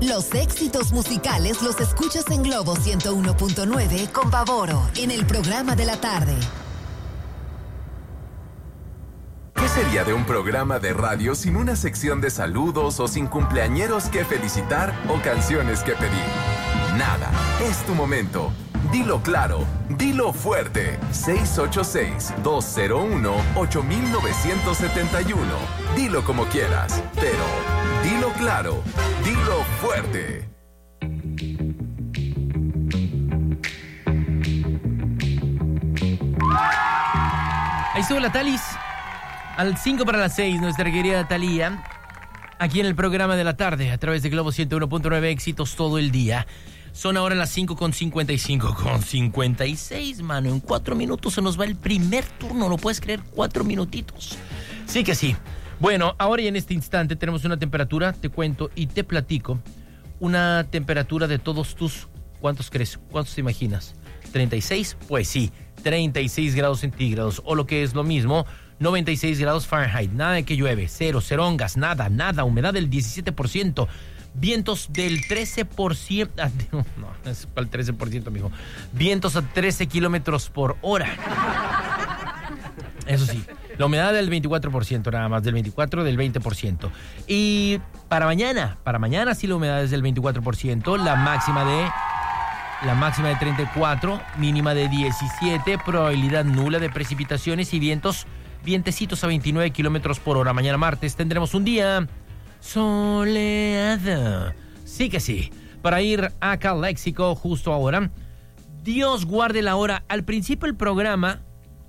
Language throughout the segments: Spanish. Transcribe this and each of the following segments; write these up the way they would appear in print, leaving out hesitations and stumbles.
Los éxitos musicales los escuchas en Globo 101.9 con Pavoro, en el programa de la tarde. ¿Qué sería de un programa de radio sin una sección de saludos o sin cumpleañeros que felicitar o canciones que pedir? Nada, es tu momento. Dilo claro, dilo fuerte. 686-201-8971. Dilo como quieras, pero dilo claro, dilo fuerte. Ahí estuvo la Talis. Al 5 para las 6, nuestra querida Talía, aquí en el programa de la tarde, a través de Globo 101.9, éxitos todo el día. Son ahora las 5:56, mano. En 4 minutos se nos va el primer turno, ¿lo puedes creer? 4 minutitos. Sí que sí. Bueno, ahora y en este instante tenemos una temperatura, te cuento y te platico, una temperatura de todos tus... ¿Cuántos crees? ¿Cuántos te imaginas? ¿36? Pues sí, 36 grados centígrados, o lo que es lo mismo, 96 grados Fahrenheit, nada de que llueve, cero, cerongas, nada, humedad del 17%, vientos del 13%, no, es para el 13%, mijo, vientos a 13 kilómetros por hora. Eso sí, la humedad del 24%, nada más, del 24%, del 20%. Y para mañana sí la humedad es del 24%, la máxima de 34, mínima de 17, probabilidad nula de precipitaciones y vientecitos a 29 kilómetros por hora. Mañana martes tendremos un día soleado. Sí que sí. Para ir a Calexico justo ahora. Dios guarde la hora. Al principio del programa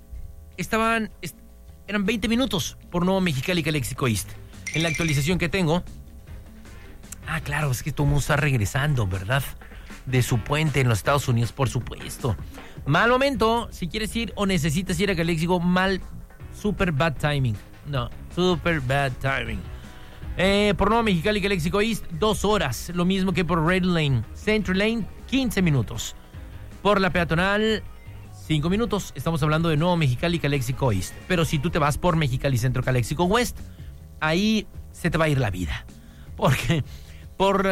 eran 20 minutos por Nuevo Mexicali, Calexico East. En la actualización que tengo. Claro, es que todo el mundo está regresando, ¿verdad? De su puente en los Estados Unidos, por supuesto. Mal momento, si quieres ir o necesitas ir a Calexico, super bad timing. No, super bad timing. Por Nuevo Mexicali, Calexico East, 2 horas. Lo mismo que por Red Lane. Central Lane, 15 minutos. Por la peatonal, 5 minutos. Estamos hablando de Nuevo Mexicali, Calexico East. Pero si tú te vas por Mexicali Centro, Calexico West, ahí se te va a ir la vida. Porque por